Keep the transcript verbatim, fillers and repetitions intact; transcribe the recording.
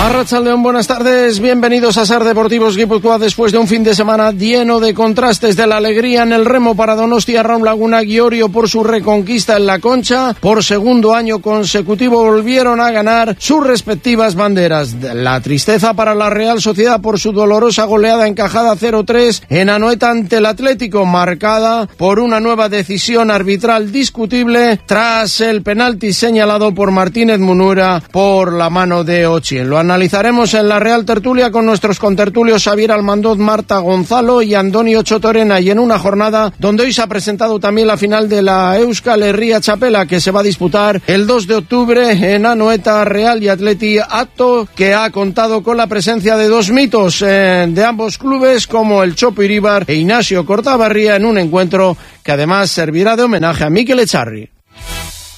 Arratsaldeon, buenas tardes, bienvenidos a SAR Deportivos Guipúzcoa después de un fin de semana lleno de contrastes, de la alegría en el remo para Donostia, Raúl Laguna, Giorio por su reconquista en la Concha. Por segundo año consecutivo volvieron a ganar sus respectivas banderas. La tristeza para la Real Sociedad por su dolorosa goleada encajada cero tres en Anoeta ante el Atlético, marcada por una nueva decisión arbitral discutible tras el penalti señalado por Martínez Munura por la mano de Ochien. Lo analizaremos en la Real Tertulia con nuestros contertulios Xavier Almandoz, Marta Gonzalo y Antonio Chotorena, y en una jornada donde hoy se ha presentado también la final de la Euskal Herria Txapela, que se va a disputar el dos de octubre en Anoeta, Real y Atleti, acto que ha contado con la presencia de dos mitos eh, de ambos clubes como el Chopo Iríbar e Ignacio Cortabarría en un encuentro que además servirá de homenaje a Mikel Echarri.